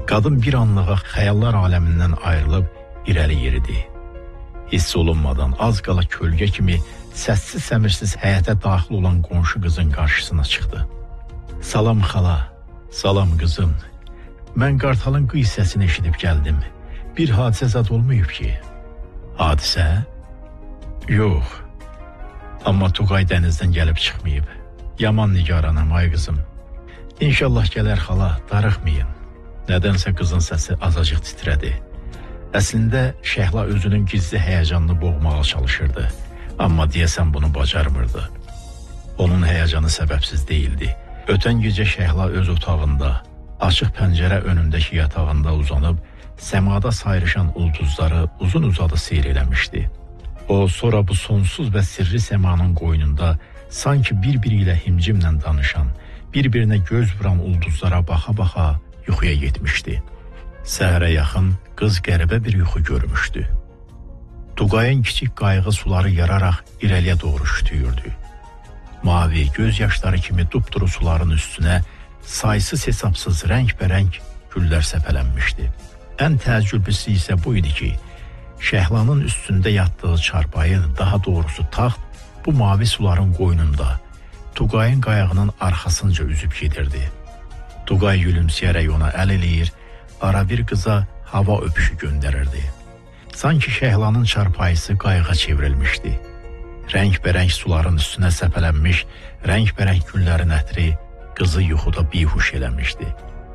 Qadın bir anlığa xəyallar aləmindən ayrılıb irəli yeridi. Hiss olunmadan az qala kölgə kimi səssiz səmirsiz həyətə daxil olan qonşu qızın qarşısına çıxdı. Salam xala, salam qızım. Mən qartalın qıy səsini eşidib gəldim. Bir hadisə zad olmayıb ki. Hadisə? Yox. Amma Tuqay dənizdən gəlib çıxmayıb. Yaman nigaranam ay qızım. İnşallah gələr xala, darıxmayın. Nədənsə qızın səsi azacıq titrədi. Əslində Şəhla özünün gizli həyəcanını boğmağa çalışırdı. Amma deyəsən bunu bacarmırdı. Onun həyəcanı səbəbsiz değildi. Ötən gecə Şəhla öz otağında, açıq pəncərə önündəki yatağında uzanıb, səmada sayrışan ulduzları uzun uzadı seyr eləmişdi. O, sonra bu sonsuz və sirri səmanın qoynunda sanki bir-biri ilə himcimlə danışan, bir-birinə göz vuran ulduzlara baxa-baxa yuxuya getmişdi. Səhərə yaxın qız qəribə bir yuxu görmüşdü. Tuqayın kiçik qayığı suları yararaq irəliyə doğru şütüyürdü. Mavi, göz yaşları kimi dupduru suların üstünə saysız hesabsız rəngbərəng güllər səpələnmişdi. Ən təəccüblüsü isə bu idi ki, Şəhlanın üstündə yatdığı çarpayı, daha doğrusu taxt, bu mavi suların qoynunda, Tuqayın qayığının arxasınca üzüb gedirdi. Tuqay gülümsəyərək ona əl eləyir, ara bir qıza hava öpüşü göndərirdi. Sanki Şəhlanın çarpayısı qayığa çevrilmişdi. Rəngbərəng suların üstünə səpələnmiş, rəngbərəng güllərin ətri qızı yuxuda bihuş eləmişdi.